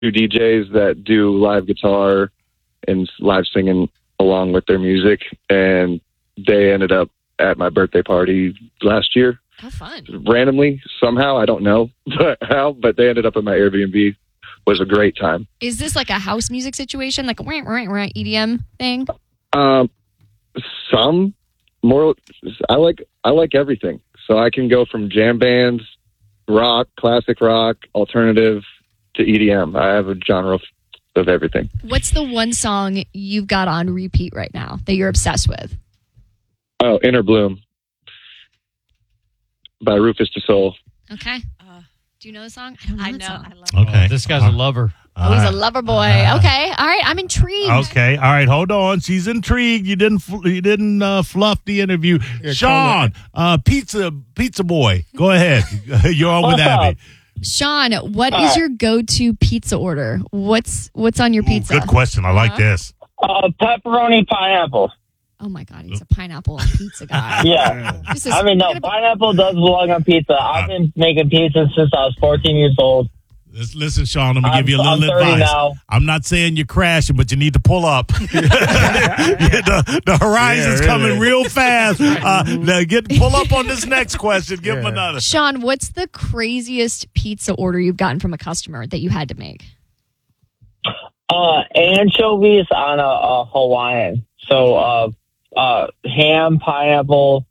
DJs that do live guitar and live singing along with their music, and they ended up at my birthday party last year. How fun. Randomly, somehow, I don't know how, but they ended up at my Airbnb. It was a great time. Is this like a house music situation, like a EDM thing? Some more. I like everything. So I can go from jam bands, rock, classic rock, alternative to EDM. I have a genre of everything. What's the one song you've got on repeat right now that you're obsessed with? Oh, Inner Bloom by Rufus Du Sol. Okay. Do you know the song? I don't know. I love it. Okay. This guy's a lover. Oh, he's a lover boy. Okay. All right. I'm intrigued. Okay. All right. Hold on. She's intrigued. You didn't fluff the interview. Sean, pizza boy. Go ahead. You're on with Abby. Sean, what is your go-to pizza order? What's on your pizza? Good question. I like this. Pepperoni pineapple. Oh my God, he's a pineapple on pizza guy. Yeah. Pineapple does belong on pizza. I've been making pizza since I was 14 years old. Listen, Sean, I'm going to give you a little advice. Now. I'm not saying you're crashing, but you need to pull up. the horizon's coming real fast. Pull up on this next question. Give him another. Sean, what's the craziest pizza order you've gotten from a customer that you had to make? Anchovies on a Hawaiian. So, ham, pineapple,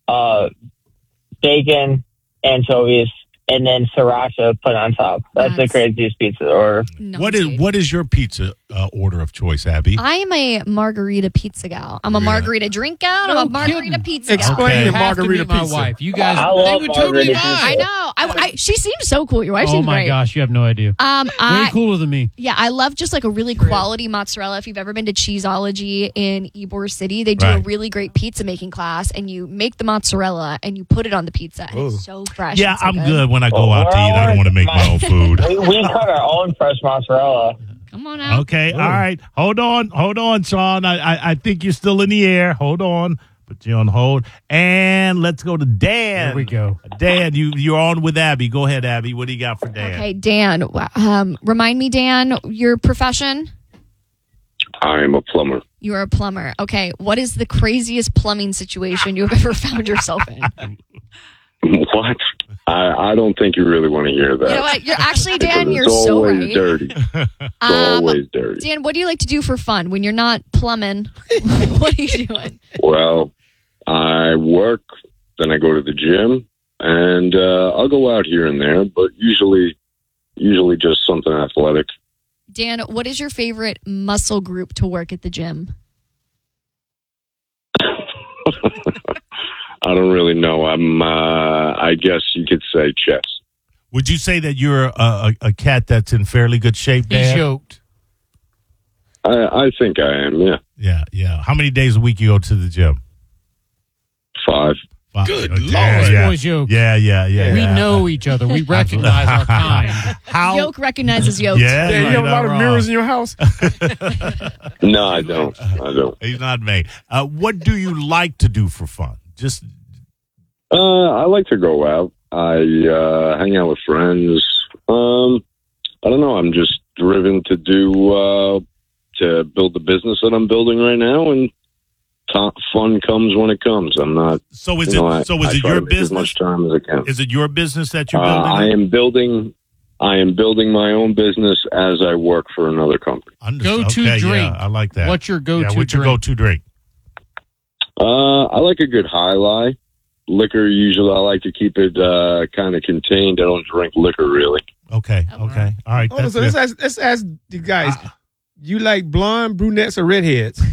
bacon, anchovies, and then sriracha put on top. That's the craziest pizza order. What is your pizza order of choice, Abby? I am a margarita pizza gal. I'm a margarita drink gal. I'm a margarita pizza gal. Explain your margarita pizza. My wife. You guys, I they would totally margarita buy. I know. She seems so cool. Your wife seems Oh my great. gosh, you have no idea. Way cooler than me. Yeah, I love just like a really quality mozzarella. If you've ever been to Cheeseology in Ybor City, they do a really great pizza making class, and you make the mozzarella and you put it on the pizza, and it's so fresh. Yeah, so I'm good when I go out to eat. I don't want to make my own food. We cut our own fresh mozzarella. Come on out. Okay, all right. Hold on, Sean. I think you're still in the air. Hold on. Put you on hold. And let's go to Dan. There we go. Dan, you're on with Abby. Go ahead, Abby. What do you got for Dan? Okay, Dan. Remind me, Dan, your profession? I'm a plumber. You're a plumber. Okay, what is the craziest plumbing situation you've ever found yourself in? What? I don't think you really want to hear that. You know what? You're actually, Dan, Because you're it's so always right. dirty. It's always dirty. Dan, what do you like to do for fun when you're not plumbing? What are you doing? Well, I work, then I go to the gym, and I'll go out here and there, but usually just something athletic. Dan, what is your favorite muscle group to work at the gym? I don't really know. I guess you could say chest. Would you say that you're a cat that's in fairly good shape, Dan? He's yoked. I think I am, yeah. Yeah. How many days a week you go to the gym? 5. Good Oh, Lord. yeah. This boy's yoked. Yeah. We know each other. We recognize our kind. Yoke recognizes yoke. Yeah, you have a lot of mirrors in your house? No, I don't. He's not made. What do you like to do for fun? Just I like to go out. I hang out with friends. I don't know. I'm just driven to to build the business that I'm building right now, and fun comes when it comes. I'm not. So is it your business? As much time as I can. Is it your business that you're building? I am building my own business as I work for another company. Go-to drink. Yeah, I like that. What's your go-to drink? What's your go-to drink? I like a good High Life. Liquor, usually I like to keep it kind of contained. I don't drink liquor, really. Okay. All right. Hold on, so let's ask the guys. You like blonde, brunettes, or redheads?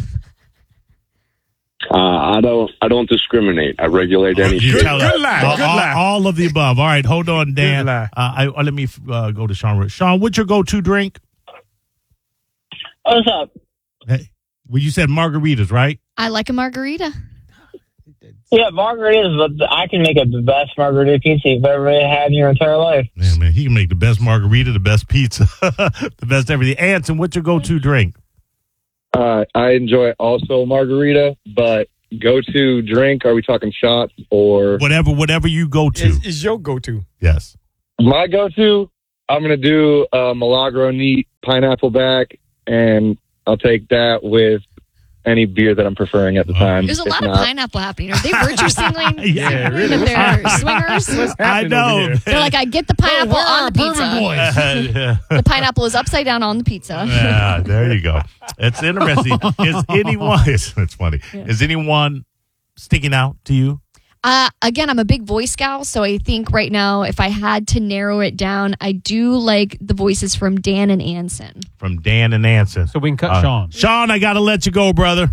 I don't discriminate. I regulate any. Good lie. All of the above. All right, hold on, Dan. Good lie. Let me go to Sean. Sean, what's your go-to drink? What's up? Hey, well, you said margaritas, right? I like a margarita. Yeah, margaritas, but I can make the best margarita pizza you've ever had in your entire life. Man, he can make the best margarita, the best pizza, the best everything. Anson, what's your go-to drink? I enjoy also margarita, but go-to drink, are we talking shots or? Whatever you go to. Is your go-to? Yes. My go-to I'm going to do a Milagro Neat pineapple back, and I'll take that with any beer that I'm preferring at the time. There's a lot of pineapple happening. Are they virtue signaling? Yeah, really. That they're swingers? I know. They're like, I get the pineapple on the pizza. The pineapple is upside down on the pizza. Yeah, there you go. It's interesting. Is anyone? It's funny. Yeah. Is anyone sticking out to you? Again, I'm a big voice gal, so I think right now, if I had to narrow it down, I do like the voices from Dan and Anson. From Dan and Anson. So we can cut Sean. Sean, I got to let you go, brother.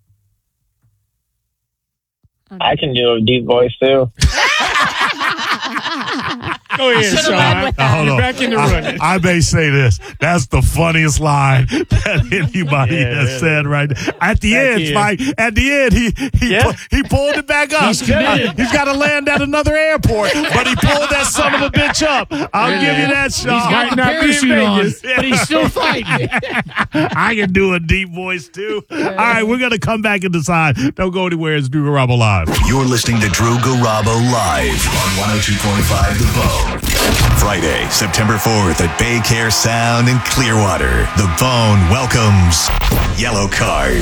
I can do a deep voice, too. Go ahead, Sean. Hold back in the run. I may say this. That's the funniest line that anybody has said right now. At the end, Mike, at the end, he pulled it back up. He's committed. He's got to land at another airport, but he pulled that son of a bitch up. I'll give you that, Sean. He's got the parachute on, but he's still fighting. I can do a deep voice, too. All right, we're going to come back and decide. Don't go anywhere. It's Drew Garabo Live. You're listening to Drew Garabo Live on 102.5 The Bone. Friday, September 4th at Bay Care Sound in Clearwater. The Bone welcomes Yellow Card.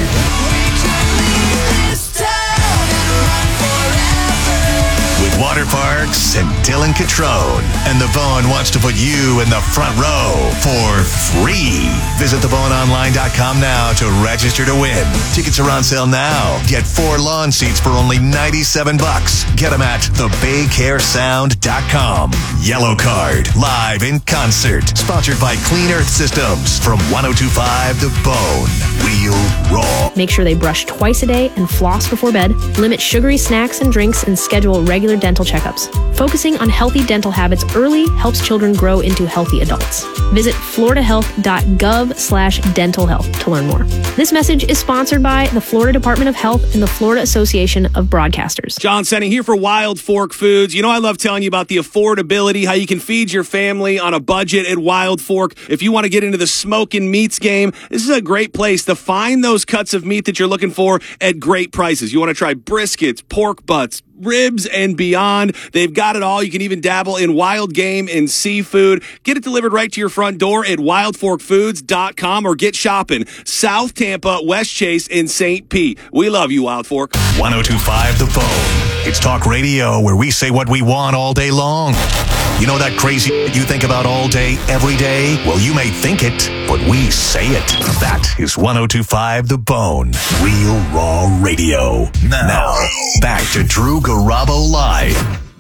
With Water Parks and Dylan Catrone. And The Bone wants to put you in the front row for free. Visit theboneonline.com now to register to win. Tickets are on sale now. Get 4 lawn seats for only $97. Get them at thebaycaresound.com. Yellow Card, live in concert. Sponsored by Clean Earth Systems from 102.5 The Bone. Real raw. Make sure they brush twice a day and floss before bed. Limit sugary snacks and drinks and schedule regular dental checkups. Focusing on healthy dental habits early helps children grow into healthy adults. Visit floridahealth.gov/dental health to learn more. This message is sponsored by the Florida Department of Health and the Florida Association of Broadcasters. John Senning here for Wild Fork Foods. You know I love telling you about the affordability, how you can feed your family on a budget at Wild Fork. If you want to get into the smoking meats game, this is a great place to find those cuts of meat that you're looking for at great prices. You want to try briskets, pork butts, ribs, and beyond. They've got it all. You can even dabble in wild game and seafood. Get it delivered right to your front door at wildforkfoods.com or get shopping South Tampa, West Chase, and St. Pete. We love you, Wild Fork. 102.5 The Bone. It's talk radio where we say what we want all day long. You know that crazy you think about all day, every day? Well, you may think it, but we say it. That is 102.5 The Bone. Real raw radio. Now back to Drew Garabo Live.